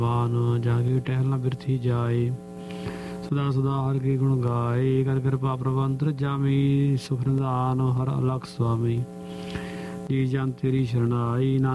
ਜਾਗੇ ਟਹਿਲ ਨਾ ਬਿਰਥੀ ਜਾਏ। ਸਦਾ ਸਦਾ ਹਰ ਕੇ ਗੁਣ ਗਾਏ। ਕਰ ਕਿਰਪਾ ਪ੍ਰਭ ਅੰਤਰ ਜਾਮੀ। ਸੁਖ ਨਿਧਾਨ ਹਰ ਅਲਖ ਸੁਆਮੀ। ਜੀ ਜਨ ਤੇਰੀ ਸ਼ਰਨਾਈ।